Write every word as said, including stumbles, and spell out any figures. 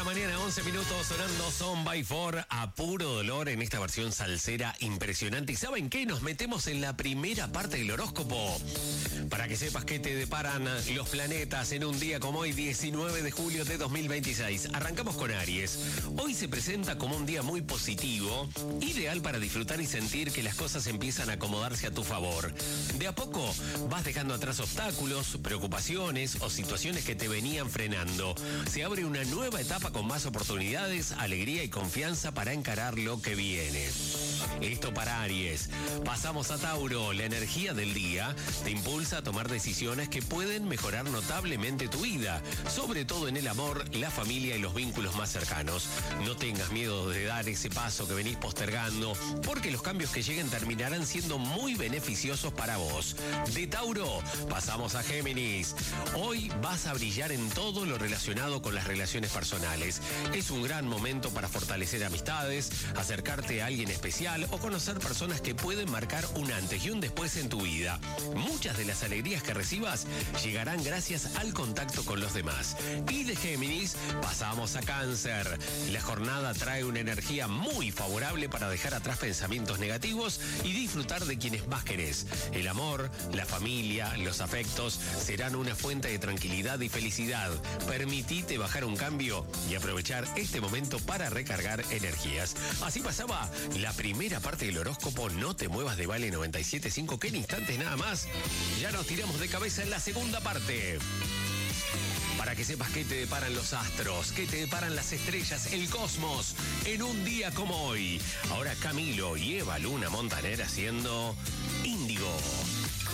mañana, once minutos, sonando Son by Four a puro dolor en esta versión salsera impresionante. ¿Y saben qué? Nos metemos en la primera parte del horóscopo. Para que sepas qué te deparan los planetas en un día como hoy, diecinueve de julio de dos mil veintiséis. Arrancamos con Aries. Hoy se presenta como un día muy positivo, ideal para disfrutar y sentir que las cosas empiezan a acomodarse a tu favor. De a poco vas dejando atrás obstáculos, preocupaciones o situaciones que te venían frenando. Se abre una nueva etapa con más oportunidades, alegría y confianza para encarar lo que viene. Esto para Aries. Pasamos a Tauro. La energía del día te impulsa a tomar decisiones que pueden mejorar notablemente tu vida, sobre todo en el amor, la familia y los vínculos más cercanos. No tengas miedo de dar ese paso que venís postergando, porque los cambios que lleguen terminarán siendo muy beneficiosos para vos. De Tauro pasamos a Géminis. Hoy vas a brillar en todo lo relacionado con las relaciones personales. Es un gran momento para fortalecer amistades, acercarte a alguien especial o conocer personas que pueden marcar un antes y un después en tu vida. Muchas de las alegrías que recibas llegarán gracias al contacto con los demás. Y de Géminis pasamos a Cáncer. La jornada trae una energía muy favorable para dejar atrás pensamientos negativos y disfrutar de quienes más querés. El amor, la familia, los afectos serán una fuente de tranquilidad y felicidad. Permitite bajar un cambio y aprovechar este momento para recargar energías. Así pasaba la primera parte del horóscopo. No te muevas de Vale noventa y siete punto cinco, que en instantes nada más ya nos tiramos de cabeza en la segunda parte. Para que sepas qué te deparan los astros, qué te deparan las estrellas, el cosmos, en un día como hoy. Ahora Camilo y Eva Luna Montaner haciendo Índigo.